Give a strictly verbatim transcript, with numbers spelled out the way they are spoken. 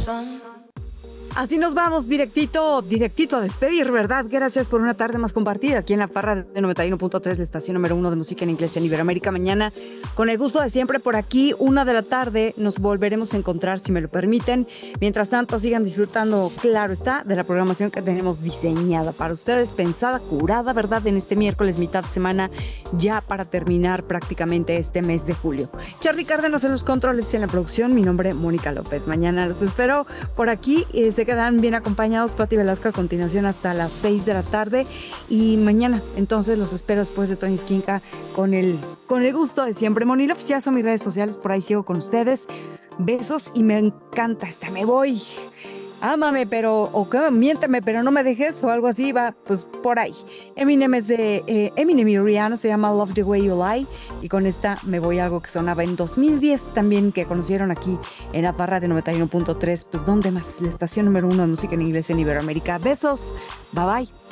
Así nos vamos, directito, directito a despedir, ¿verdad? Gracias por una tarde más compartida aquí en la Farra de noventa y uno punto tres, la estación número uno de música en inglés en Iberoamérica. Mañana, con el gusto de siempre, por aquí, una de la tarde, nos volveremos a encontrar, si me lo permiten. Mientras tanto, sigan disfrutando, claro está, de la programación que tenemos diseñada para ustedes, pensada, curada, ¿verdad? En este miércoles, mitad de semana, ya para terminar prácticamente este mes de julio. Charly Cárdenas en los controles y en la producción, mi nombre, Mónica López. Mañana los espero por aquí, eh, se quedan bien acompañados. Pati Velasco a continuación hasta las seis de la tarde, y mañana entonces los espero después de Tony Esquinca con el, con el gusto de siempre. Moni Love, ya son mis redes sociales, por ahí sigo con ustedes. Besos y me encanta esta Me Voy. Ámame, pero, o que miénteme, pero no me dejes, o algo así, va, pues por ahí. Eminem es de eh, Eminem y Rihanna, se llama Love the Way You Lie, y con esta me voy a algo que sonaba en dos mil diez también, que conocieron aquí en la Farra de noventa y uno punto tres, pues ¿dónde más? La estación número uno de música en inglés en Iberoamérica. Besos, bye bye.